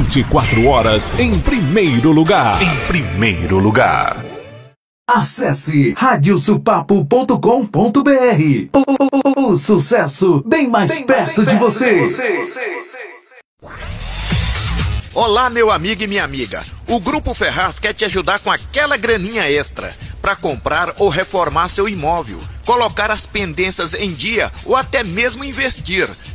24 horas em primeiro lugar. Em primeiro lugar. Acesse radiosupapo.com.br. O sucesso bem mais perto de você. Olá, meu amigo e minha amiga. O Grupo Ferraz quer te ajudar com aquela graninha extra para comprar ou reformar seu imóvel, colocar as pendências em dia ou até mesmo investir.